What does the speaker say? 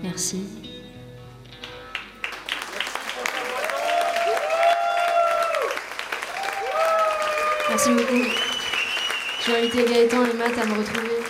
Merci. Merci beaucoup. Je vais inviter Gaëtan et Matt à me retrouver.